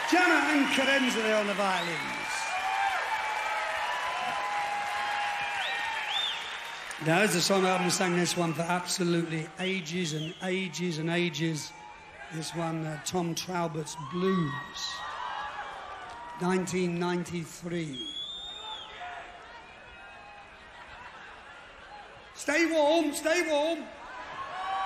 Gianna and Carenza on the violins. Now, as a song, I haven't sang this one for absolutely ages and ages and ages. This one, Tom Traubert's Blues, 1993. Stay warm, stay warm.